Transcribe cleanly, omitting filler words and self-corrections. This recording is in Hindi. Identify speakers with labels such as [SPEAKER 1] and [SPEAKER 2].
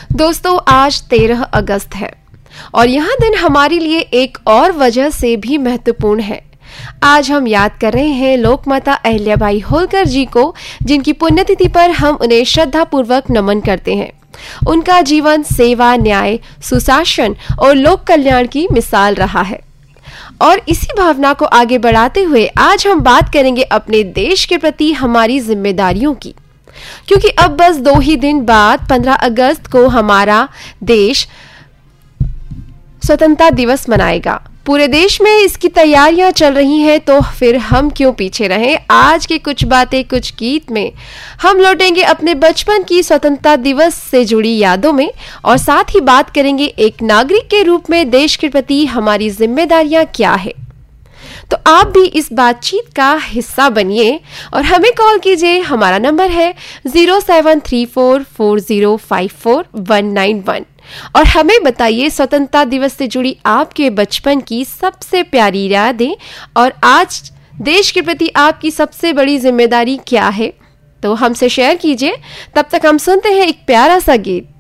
[SPEAKER 1] दोस्तों, आज 13 अगस्त है और यह दिन हमारे लिए एक और वजह से भी महत्वपूर्ण है। आज हम याद कर रहे हैं लोकमाता अहिल्याबाई होलकर जी को, जिनकी पुण्यतिथि पर हम उन्हें श्रद्धापूर्वक नमन करते हैं। उनका जीवन सेवा, न्याय, सुशासन और लोक कल्याण की मिसाल रहा है। और इसी भावना को आगे बढ़ाते हुए आज हम बात करेंगे अपने देश के प्रति हमारी जिम्मेदारियों की, क्योंकि अब बस 2 ही दिन बाद 15 अगस्त को हमारा देश स्वतंत्रता दिवस मनाएगा। पूरे देश में इसकी तैयारियां चल रही हैं, तो फिर हम क्यों पीछे रहें। आज के कुछ बातें कुछ गीत में हम लौटेंगे अपने बचपन की स्वतंत्रता दिवस से जुड़ी यादों में, और साथ ही बात करेंगे एक नागरिक के रूप में देश के प्रति हमारी जिम्मेदारियां क्या है। तो आप भी इस बातचीत का हिस्सा बनिए और हमें कॉल कीजिए। हमारा नंबर है 0734405491 और हमें बताइए स्वतंत्रता दिवस से जुड़ी आपके बचपन की सबसे प्यारी यादें और आज देश के प्रति आपकी सबसे बड़ी जिम्मेदारी क्या है। तो हमसे शेयर कीजिए। तब तक हम सुनते हैं एक प्यारा सा गीत।